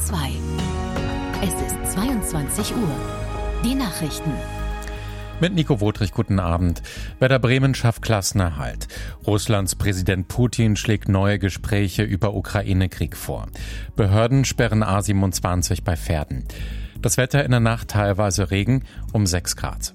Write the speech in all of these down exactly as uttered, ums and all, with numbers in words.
zwei. Es ist zweiundzwanzig Uhr. Die Nachrichten. Mit Nico Wotrich, guten Abend. Werder Bremen schafft Klassenerhalt. Russlands Präsident Putin schlägt neue Gespräche über Ukraine-Krieg vor. Behörden sperren A siebenundzwanzig bei Pferden. Das Wetter in der Nacht teilweise Regen um sechs Grad.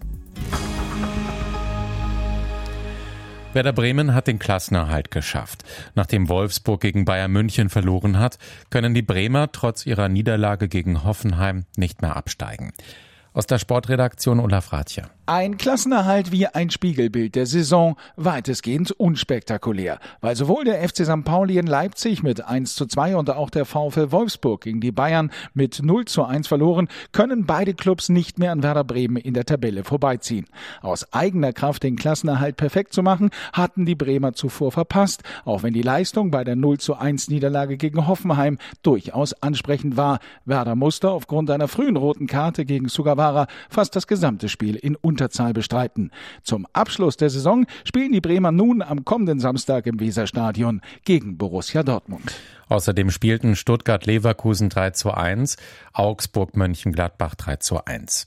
Werder Bremen hat den Klassenerhalt geschafft. Nachdem Wolfsburg gegen Bayern München verloren hat, können die Bremer trotz ihrer Niederlage gegen Hoffenheim nicht mehr absteigen. Aus der Sportredaktion Olaf Rathje. Ein Klassenerhalt wie ein Spiegelbild der Saison, weitestgehend unspektakulär, weil sowohl der F C Sankt Pauli in Leipzig mit eins zu zwei und auch der VfL Wolfsburg gegen die Bayern mit null zu eins verloren, können beide Clubs nicht mehr an Werder Bremen in der Tabelle vorbeiziehen. Aus eigener Kraft den Klassenerhalt perfekt zu machen, hatten die Bremer zuvor verpasst, auch wenn die Leistung bei der null zu eins Niederlage gegen Hoffenheim durchaus ansprechend war. Werder musste aufgrund einer frühen roten Karte gegen Sugawara fast das gesamte Spiel in Unterzahl bestreiten. Zum Abschluss der Saison spielen die Bremer nun am kommenden Samstag im Weserstadion gegen Borussia Dortmund. Außerdem spielten Stuttgart-Leverkusen drei zu eins, Augsburg-Mönchengladbach drei zu eins.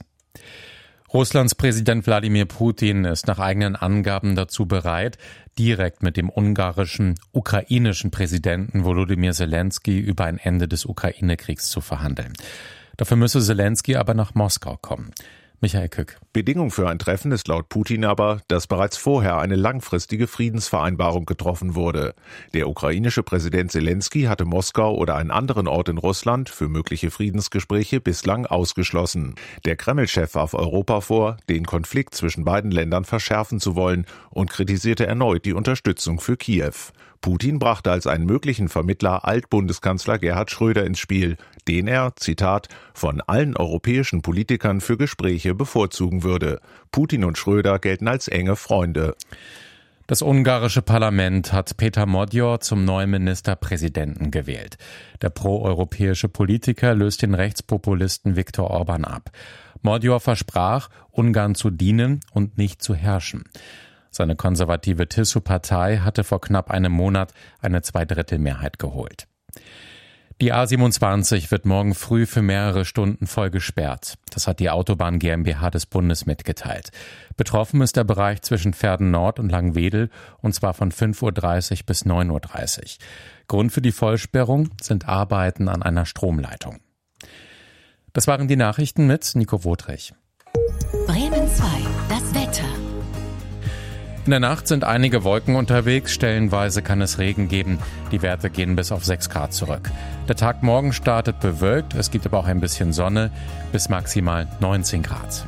Russlands Präsident Wladimir Putin ist nach eigenen Angaben dazu bereit, direkt mit dem ungarischen, ukrainischen Präsidenten Volodymyr Zelensky über ein Ende des Ukraine-Kriegs zu verhandeln. Dafür müsse Zelensky aber nach Moskau kommen. Michael Kück. Bedingung für ein Treffen ist laut Putin aber, dass bereits vorher eine langfristige Friedensvereinbarung getroffen wurde. Der ukrainische Präsident Zelensky hatte Moskau oder einen anderen Ort in Russland für mögliche Friedensgespräche bislang ausgeschlossen. Der Kreml-Chef warf Europa vor, den Konflikt zwischen beiden Ländern verschärfen zu wollen und kritisierte erneut die Unterstützung für Kiew. Putin brachte als einen möglichen Vermittler Altbundeskanzler Gerhard Schröder ins Spiel, den er, Zitat, von allen europäischen Politikern für Gespräche bevorzugen würde. Putin und Schröder gelten als enge Freunde. Das ungarische Parlament hat Peter Magyar zum neuen Ministerpräsidenten gewählt. Der proeuropäische Politiker löst den Rechtspopulisten Viktor Orban ab. Magyar versprach, Ungarn zu dienen und nicht zu herrschen. Seine konservative T I S U-Partei hatte vor knapp einem Monat eine Zweidrittelmehrheit geholt. Die A siebenundzwanzig wird morgen früh für mehrere Stunden voll gesperrt. Das hat die Autobahn GmbH des Bundes mitgeteilt. Betroffen ist der Bereich zwischen Pferden Nord und Langwedel, und zwar von fünf Uhr dreißig bis neun Uhr dreißig. Grund für die Vollsperrung sind Arbeiten an einer Stromleitung. Das waren die Nachrichten mit Nico Wotrich. Bremen zwei, das Wetter. In der Nacht sind einige Wolken unterwegs, stellenweise kann es Regen geben. Die Werte gehen bis auf sechs Grad zurück. Der Tag morgen startet bewölkt, es gibt aber auch ein bisschen Sonne, bis maximal neunzehn Grad.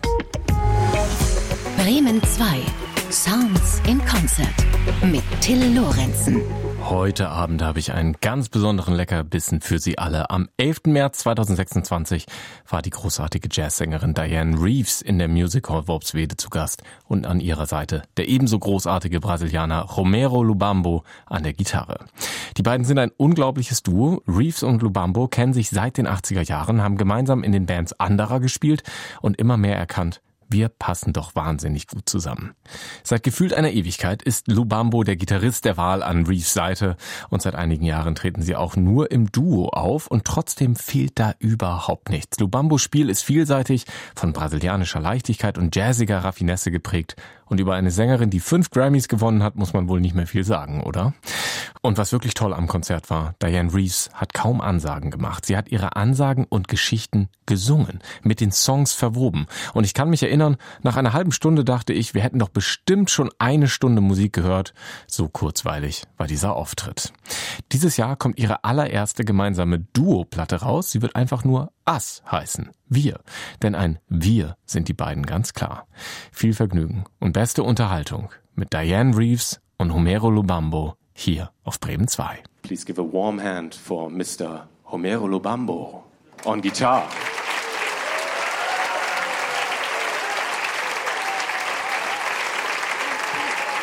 Bremen zwei, Sounds in Concert mit Till Lorenzen. Heute Abend habe ich einen ganz besonderen Leckerbissen für Sie alle. Am elften März zweitausendsechsundzwanzig war die großartige Jazzsängerin Diane Reeves in der Music Hall Worpswede zu Gast und an ihrer Seite der ebenso großartige Brasilianer Romero Lubambo an der Gitarre. Die beiden sind ein unglaubliches Duo. Reeves und Lubambo kennen sich seit den achtziger Jahren, haben gemeinsam in den Bands anderer gespielt und immer mehr erkannt, wir passen doch wahnsinnig gut zusammen. Seit gefühlt einer Ewigkeit ist Lubambo der Gitarrist der Wahl an Reeves Seite und seit einigen Jahren treten sie auch nur im Duo auf und trotzdem fehlt da überhaupt nichts. Lubambos Spiel ist vielseitig, von brasilianischer Leichtigkeit und jazziger Raffinesse geprägt und über eine Sängerin, die fünf Grammys gewonnen hat, muss man wohl nicht mehr viel sagen, oder? Und was wirklich toll am Konzert war, Diane Reeves hat kaum Ansagen gemacht. Sie hat ihre Ansagen und Geschichten gesungen, mit den Songs verwoben. Und ich kann mich erinnern, nach einer halben Stunde dachte ich, wir hätten doch bestimmt schon eine Stunde Musik gehört. So kurzweilig war dieser Auftritt. Dieses Jahr kommt ihre allererste gemeinsame Duo-Platte raus. Sie wird einfach nur Us heißen. Wir. Denn ein Wir sind die beiden ganz klar. Viel Vergnügen und beste Unterhaltung mit Diane Reeves und Romero Lubambo hier auf Bremen zwei. Please give a warm hand for Mister Romero Lubambo on guitar.